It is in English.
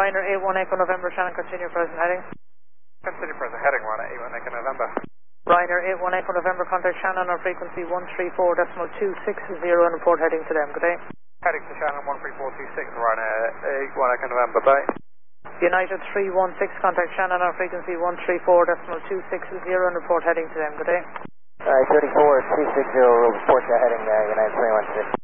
Ryanair 81 Echo November, Shannon, continue present heading. Continue present heading, Ryanair 81 Echo November. Ryanair 81 Echo November, contact Shannon on frequency 134.260 and report heading to them. Good day. Heading to Shannon 13426, Ryanair 81 Echo November, bye. United 316, contact Shannon on frequency 134.260 and report heading to them. Good day. Alright, 34 260, we'll report you heading United 316.